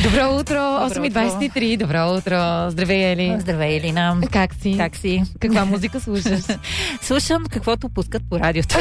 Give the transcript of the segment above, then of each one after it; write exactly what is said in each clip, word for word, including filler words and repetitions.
Добро утро, осем и двадесет и три. Добро утро. Здравей, Ели. Здравей, Елина. Как си? Как си? Каква музика слушаш? Слушам каквото пускат по радиото.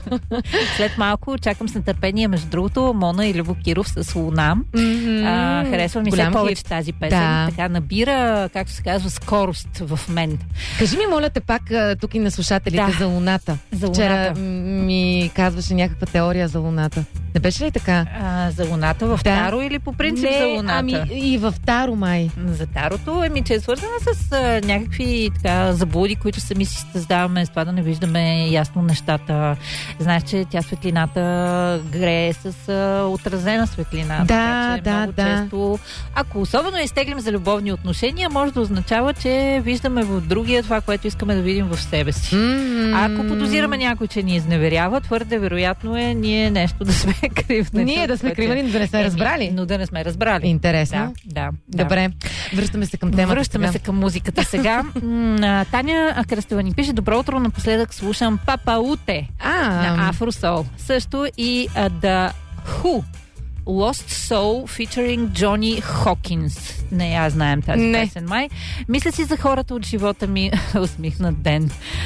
След малко чакам с нетърпение, между другото, Мона и Любо Киров с Луна. Mm-hmm. А, харесва ми се повече хит. тази песен. Да. Така набира, както се казва, скорост в мен. Кажи ми, моля те, пак тук и на слушателите Да. за Луната. За Вчера Луната. м- ми казваше някаква теория за Луната. Не беше ли така? А, за Луната в Да. Таро или по принцип Не, за Луната? ами и в Таро май. За Тарото, еми, че е свързана с а, някакви така заблуди, които сами си създаваме, с това да не виждаме ясно нещата. Знаеш, че тя светлината грее с а, отразена светлина. Да, така, че да, много да. често, ако особено изтеглим за любовни отношения, може да означава, че виждаме в другия това, което искаме да видим в себе си. Mm-hmm. А ако подозираме някой, че ни изневерява, твърде вероятно е ние нещо да сме кривни. Ние да сме кривани, но да не сме Еми, разбрали. Но да не сме разбрали. Интересно. Да, да. Добре, връщаме се към темата. Връщаме сега. се към музиката сега. М, Таня Кръстева ни пише: добро утро, напоследък слушам Папа Уте А, на Афросол. Също и а, The Who Lost Soul featuring Johnny Hawkins. Не я знаем тази Не. песен май. Мисля си за хората от живота ми. Усмихнат ден.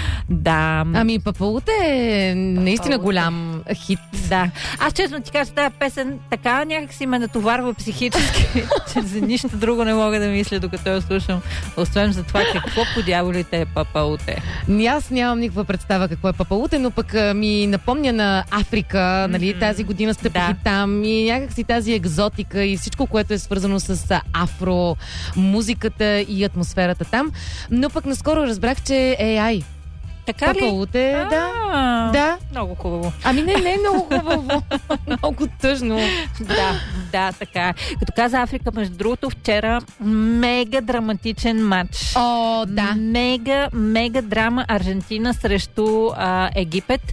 Да. Ами Папаут е наистина Папаут. голям хит. Да. Аз честно ти кажа, тази песен така някак си ме натоварва психически, че за нищо друго не мога да мисля, докато я слушам. Освен за това, какво по дяволите е Папауте. Ни аз нямам никаква представа какво е Папауте, но пък а, ми напомня на Африка, нали, Мгм. тази година стъпих Да. и там и някак си тази екзотика и всичко, което е свързано с а, афро, музиката и атмосферата там. Но пък наскоро разбрах, че е Ей Ай. Така ли? Папауте, да. А, Да. Много хубаво. Ами не, не е много хубаво. Много тъжно. Да, да, така. Като каза Африка, между другото, вчера мега драматичен матч. О, да. Мега, мега драма Аржентина срещу а, Египет.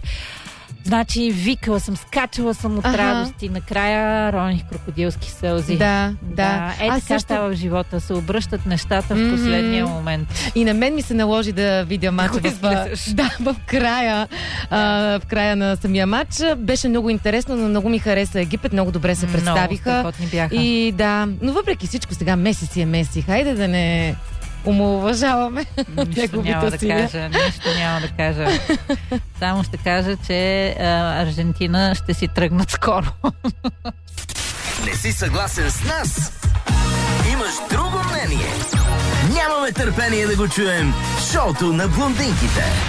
Значи, викала съм, скачала съм от Аха. радост и накрая роних крокодилски сълзи. Да, да. Е, Аз така също- става в живота. Се обръщат нещата Мгм. в последния момент. И на мен ми се наложи да видя матча го в, изгледаш. да, в края а, в края на самия матч. Беше много интересно, но много ми хареса Египет. Много добре се представиха. Много страхотни бяха. И да, но въпреки всичко сега Меси си е Меси. Хайде да не омалуважаваме Нищо неговите няма да усилия. кажа, нищо няма да кажа. Само ще кажа, че а, Аржентина ще си тръгнат скоро. Не си съгласен с нас? Имаш друго мнение? Нямаме търпение да го чуем в шоуто на блондинките.